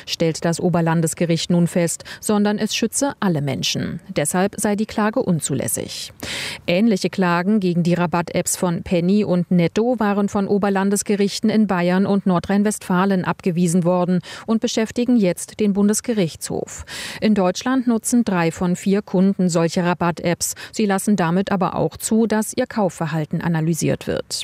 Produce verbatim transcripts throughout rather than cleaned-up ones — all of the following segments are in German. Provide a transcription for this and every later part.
stellt das Oberlandesgericht nun fest, sondern es schütze alle Menschen. Deshalb sei die Klage unzulässig. Ähnliche Klagen gegen die Rabatt-Apps von Penny und Netto waren von Oberlandesgerichten in Bayern und Nordrhein-Westfalen abgewiesen worden und beschäftigen jetzt den Bundesgerichtshof. In Deutschland nutzen drei von vier Kunden solche Rabatt-Apps. Sie lassen damit aber auch zu, dass ihr Kaufverhalten analysiert wird.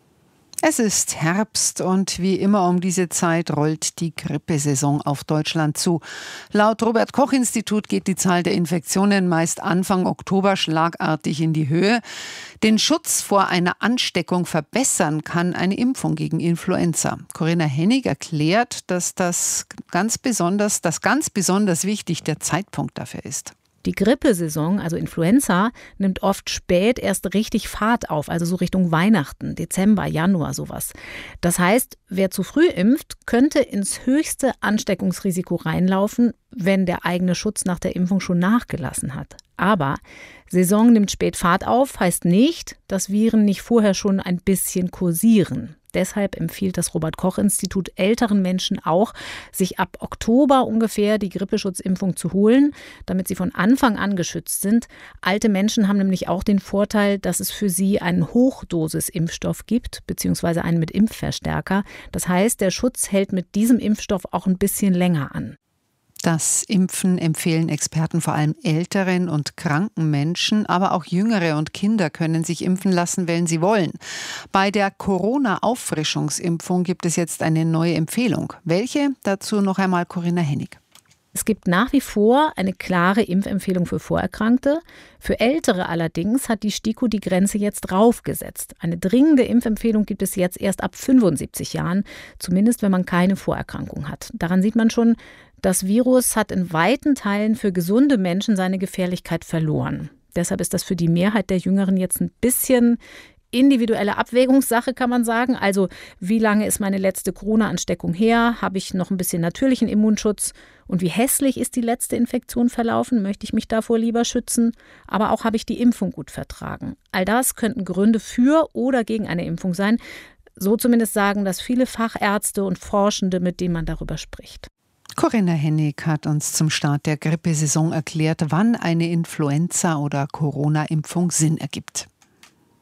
Es ist Herbst und wie immer um diese Zeit rollt die Grippesaison auf Deutschland zu. Laut Robert-Koch-Institut geht die Zahl der Infektionen meist Anfang Oktober schlagartig in die Höhe. Den Schutz vor einer Ansteckung verbessern kann eine Impfung gegen Influenza. Corinna Hennig erklärt, dass das ganz besonders, dass ganz besonders wichtig der Zeitpunkt dafür ist. Die Grippesaison, also Influenza, nimmt oft spät erst richtig Fahrt auf, also so Richtung Weihnachten, Dezember, Januar, sowas. Das heißt, wer zu früh impft, könnte ins höchste Ansteckungsrisiko reinlaufen, wenn der eigene Schutz nach der Impfung schon nachgelassen hat. Aber Saison nimmt spät Fahrt auf, heißt nicht, dass Viren nicht vorher schon ein bisschen kursieren. Deshalb empfiehlt das Robert-Koch-Institut älteren Menschen auch, sich ab Oktober ungefähr die Grippeschutzimpfung zu holen, damit sie von Anfang an geschützt sind. Alte Menschen haben nämlich auch den Vorteil, dass es für sie einen Hochdosisimpfstoff gibt, beziehungsweise einen mit Impfverstärker. Das heißt, der Schutz hält mit diesem Impfstoff auch ein bisschen länger an. Das Impfen empfehlen Experten vor allem älteren und kranken Menschen, aber auch Jüngere und Kinder können sich impfen lassen, wenn sie wollen. Bei der Corona-Auffrischungsimpfung gibt es jetzt eine neue Empfehlung. Welche? Dazu noch einmal Corinna Hennig. Es gibt nach wie vor eine klare Impfempfehlung für Vorerkrankte. Für Ältere allerdings hat die STIKO die Grenze jetzt raufgesetzt. Eine dringende Impfempfehlung gibt es jetzt erst ab fünfundsiebzig Jahren, zumindest wenn man keine Vorerkrankung hat. Daran sieht man schon, das Virus hat in weiten Teilen für gesunde Menschen seine Gefährlichkeit verloren. Deshalb ist das für die Mehrheit der Jüngeren jetzt ein bisschen individuelle Abwägungssache, kann man sagen. Also, wie lange ist meine letzte Corona-Ansteckung her? Habe ich noch ein bisschen natürlichen Immunschutz? Und wie hässlich ist die letzte Infektion verlaufen? Möchte ich mich davor lieber schützen? Aber auch, habe ich die Impfung gut vertragen? All das könnten Gründe für oder gegen eine Impfung sein. So zumindest sagen das viele Fachärzte und Forschende, mit denen man darüber spricht. Corinna Hennig hat uns zum Start der Grippesaison erklärt, wann eine Influenza- oder Corona-Impfung Sinn ergibt.